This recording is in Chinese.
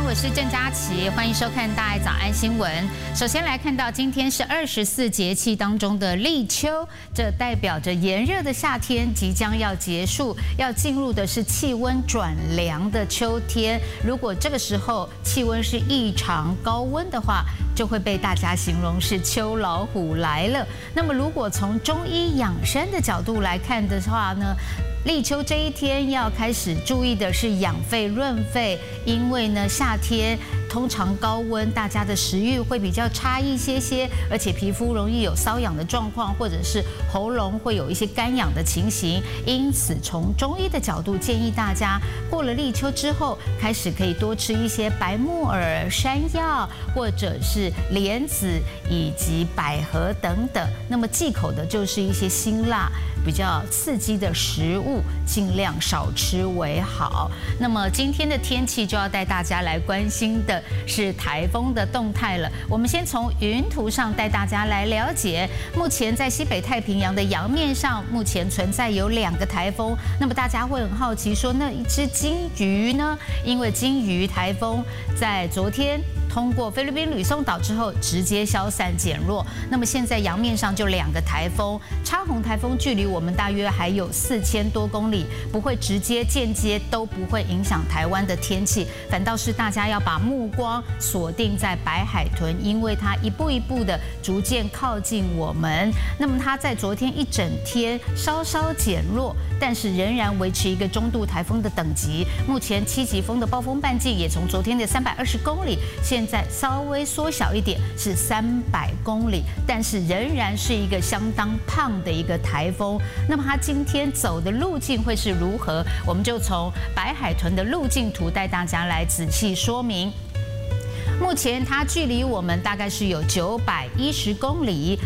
我是郑佳琪，欢迎收看《大爱早安新闻》。首先来看到今天是24节气当中的立秋，这代表着炎热的夏天即将要结束，要进入的是气温转凉的秋天。如果这个时候气温是异常高温的话，就会被大家形容是秋老虎来了。那么如果从中医养生的角度来看的话呢？立秋这一天要开始注意的是养肺润肺，因为呢夏天通常高温，大家的食欲会比较差一些，而且皮肤容易有瘙痒的状况，或者是喉咙会有一些干痒的情形。因此，从中医的角度建议大家，过了立秋之后，开始可以多吃一些白木耳、山药，或者是莲子以及百合等等。那么忌口的就是一些辛辣、比较刺激的食物，尽量少吃为好。那么今天的天气就要带大家来关心的是台风的动态了。我们先从云图上带大家来了解，目前在西北太平洋的洋面上，目前存在有2个台风。那么大家会很好奇说，那一只金鱼呢？因为金鱼台风在昨天通过菲律宾吕宋岛之后，直接消散减弱。那么现在洋面上就2个台风，昌洪台风距离我们大约还有4000多公里，不会直接、间接都不会影响台湾的天气，反倒是大家要把目光锁定在白海豚，因为它一步一步的逐渐靠近我们。那么它在昨天一整天稍稍减弱，但是仍然维持一个中度台风的等级。目前7级风的暴风半径也从昨天的320公里，现在稍微缩小一点，是300公里，但是仍然是一个相当胖的一个台风。那么它今天走的路径会是如何？我们就从白海豚的路径图带大家来仔细说明。目前它距离我们大概是有910公里。